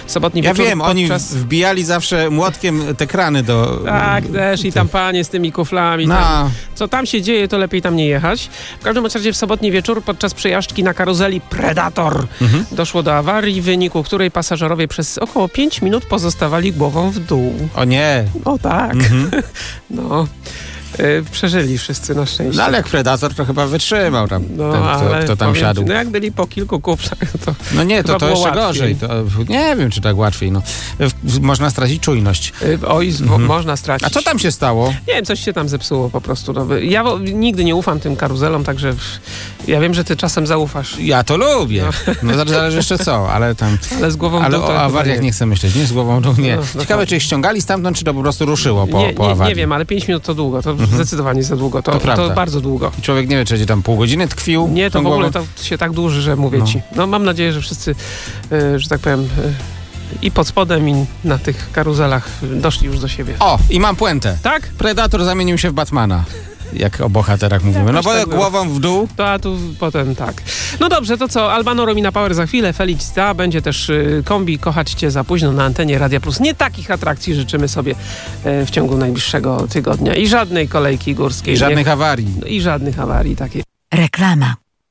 sobotni Ja wieczór. wiem, oni wbijali zawsze młotkiem te krany do... Tak, też i tam panie z tymi kuflami. No. Tam. Co tam się dzieje, to lepiej tam nie jechać. W każdym razie w sobotni wieczór podczas przejażdżki na karuzeli Predator doszło do awarii, w wyniku której pasażerowie przez około 5 minut pozostawali głową w dół. O nie. O tak. No. Przeżyli wszyscy na szczęście. No ale jak Predator to chyba wytrzymał tam, kto tam siadł. No jak byli po kilku kupcach, to no nie, to jeszcze łatwiej. gorzej. To, nie wiem, czy tak łatwiej. No. Można stracić czujność. Można stracić. A co tam się stało? Nie wiem, coś się tam zepsuło po prostu. No, ja nigdy nie ufam tym karuzelom, także ja wiem, że ty czasem zaufasz. Ja to lubię. No zależy jeszcze co, ale tam... Ale z głową ale dół o awariach nie chcę myśleć, nie? Z głową dół nie. No, Ciekawe, czy ich ściągali stamtąd, czy to po prostu ruszyło po awarii. Nie wiem, ale 5 minut to długo. To zdecydowanie za długo. To bardzo długo. I człowiek nie wie, czy będzie tam pół godziny tkwił. Nie, to w ogóle to się tak dłuży, że mówię ci. No mam nadzieję, że wszyscy, że tak powiem, i pod spodem, i na tych karuzelach doszli już do siebie. O, i mam puentę. Tak? Predator zamienił się w Batmana. Jak o bohaterach mówimy. No bo tak głową w dół. To a tu potem tak. No dobrze, to co? Albano, Romina Power za chwilę, Felicita, będzie też kombi Kochać Cię za późno na antenie Radia Plus. Nie takich atrakcji życzymy sobie w ciągu najbliższego tygodnia. I żadnej kolejki górskiej. I żadnych awarii. I żadnych awarii takiej. Reklama.